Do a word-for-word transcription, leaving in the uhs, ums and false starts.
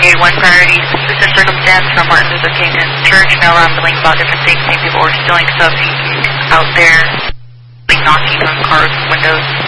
gave one priority specific circumstance from Martin Luther King Church, now rambling about different things, saying people were stealing stuff out there, like knocking on cars' windows.